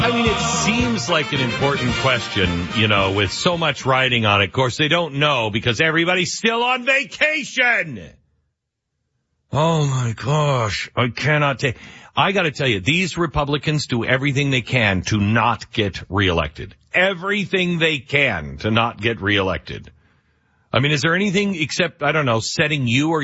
I mean, it seems like an important question, with so much riding on it. Of course, they don't know because everybody's still on vacation. Oh, my gosh. I cannot take... I got to tell you, these Republicans do everything they can to not get reelected. Everything they can to not get reelected. I mean, is there anything except, I don't know, setting you or